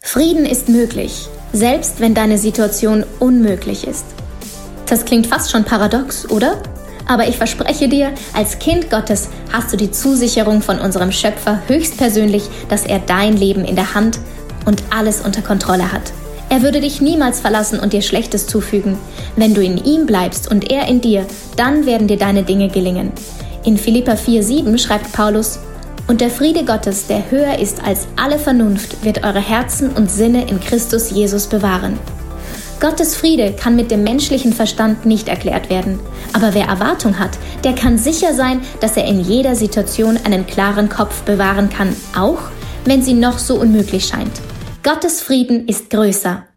Frieden ist möglich, selbst wenn deine Situation unmöglich ist. Das klingt fast schon paradox, oder? Aber ich verspreche dir, als Kind Gottes hast du die Zusicherung von unserem Schöpfer höchstpersönlich, dass er dein Leben in der Hand und alles unter Kontrolle hat. Er würde dich niemals verlassen und dir Schlechtes zufügen. Wenn du in ihm bleibst und er in dir, dann werden dir deine Dinge gelingen. In Philipper 4,7 schreibt Paulus: Und der Friede Gottes, der höher ist als alle Vernunft, wird eure Herzen und Sinne in Christus Jesus bewahren. Gottes Friede kann mit dem menschlichen Verstand nicht erklärt werden. Aber wer Erwartung hat, der kann sicher sein, dass er in jeder Situation einen klaren Kopf bewahren kann, auch wenn sie noch so unmöglich scheint. Gottes Frieden ist größer